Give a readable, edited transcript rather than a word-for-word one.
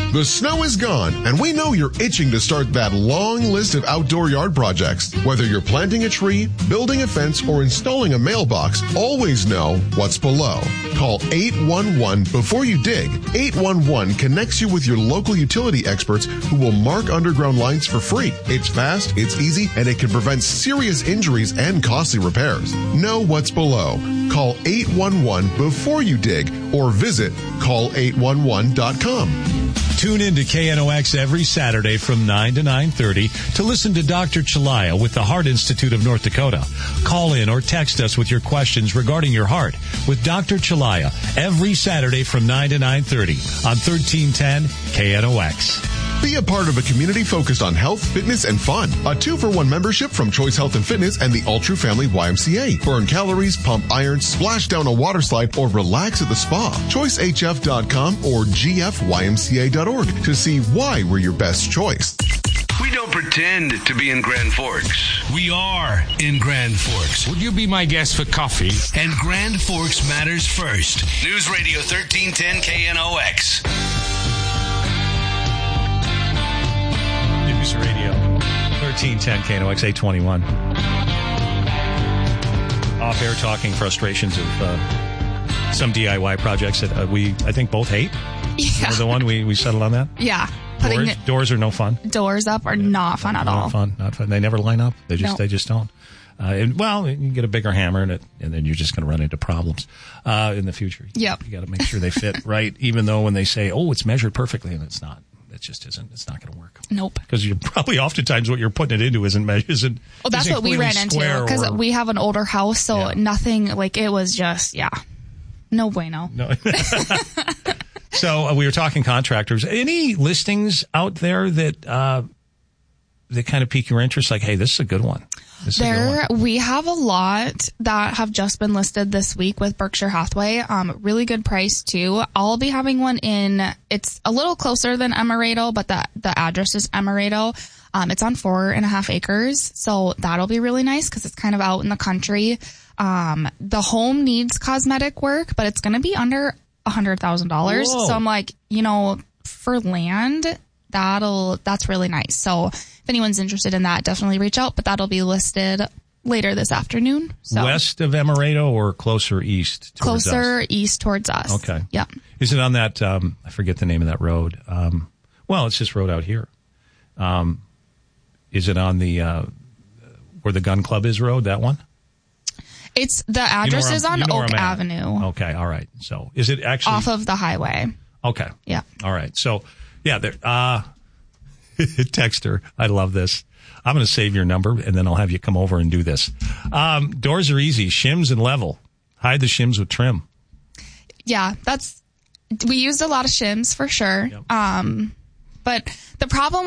The snow is gone, and we know you're itching to start that long list of outdoor yard projects. Whether you're planting a tree, building a fence, or installing a mailbox, always know what's below. Call 811 before you dig. 811 connects you with your local utility experts who will mark underground lines for free. It's fast, it's easy, and it can prevent serious injuries and costly repairs. Know what's below. Call 811 before you dig or visit call811.com. Tune in to KNOX every Saturday from 9 to 9:30 to listen to Dr. Chalaya with the Heart Institute of North Dakota. Call in or text us with your questions regarding your heart with Dr. Chalaya every Saturday from 9 to 9:30 on 1310 KNOX. Be a part of a community focused on health, fitness, and fun. A 2-for-1 membership from Choice Health and Fitness and the All True Family YMCA. Burn calories, pump iron, splash down a water slide, or relax at the spa. ChoiceHF.com or GFYMCA.org to see why we're your best choice. We don't pretend to be in Grand Forks. We are in Grand Forks. Would you be my guest for coffee? And Grand Forks matters first. News Radio 1310 KNOX. News Radio 1310 KNOX 821. Off air talking frustrations of some DIY projects that I think both hate. Yeah. The one we settled on that? Yeah. Doors are no fun. Doors up are not fun at all. Not fun. They never line up. They just don't. You can get a bigger hammer in it, and then you're just going to run into problems in the future. Yep. You got to make sure they fit right, even though when they say, "Oh, it's measured perfectly," and it's not. It just isn't. It's not going to work. Nope. Because you're probably oftentimes what you're putting it into isn't. Well, that's what we ran into because we have an older house, so nothing it was just no bueno. No. So we were talking contractors. Any listings out there that kind of pique your interest? Like, hey, this is a good one. We have a lot that have just been listed this week with Berkshire Hathaway. Really good price too. I'll be having one it's a little closer than Emerado, but the address is Emerado. It's on 4.5 acres. So that'll be really nice because it's kind of out in the country. The home needs cosmetic work, but it's going to be under $100,000. So I'm like, for land, that's really nice. So if anyone's interested in that, definitely reach out, but that'll be listed later this afternoon. So west of Emerado or closer east? Closer east towards us. Okay. Yeah. Is it on that, I forget the name of that road. It's this road out here. Is it on the, where the gun club is road, that one? It's the address is on Oak Avenue. Okay. All right. So is it actually off of the highway? Okay. Yeah. All right. So there, text her. I love this. I'm going to save your number and then I'll have you come over and do this. Doors are easy. Shims and level. Hide the shims with trim. Yeah, we used a lot of shims for sure. Yep. But the problem